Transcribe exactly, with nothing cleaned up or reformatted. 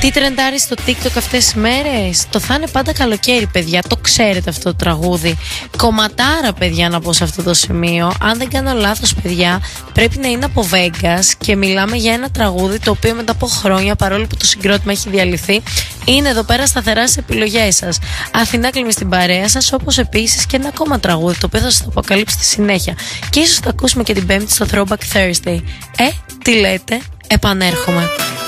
Τι τρεντάρει στο TikTok αυτές τις μέρες? Το θα είναι πάντα καλοκαίρι, παιδιά. Το ξέρετε αυτό το τραγούδι. Κομματάρα, παιδιά, να πω σε αυτό το σημείο. Αν δεν κάνω λάθος, παιδιά, πρέπει να είναι από Vegas και μιλάμε για ένα τραγούδι το οποίο μετά από χρόνια, παρόλο που το συγκρότημα έχει διαλυθεί, είναι εδώ πέρα σταθερά στις επιλογές σας. Αθηνά Κλίμη στην παρέα σας, όπως επίσης και ένα ακόμα τραγούδι το οποίο θα σας το αποκαλύψω στη συνέχεια. Και ίσως το ακούσουμε και την Πέμπτη στο Throwback Thursday. Ε, τι λέτε? Επανέρχομαι.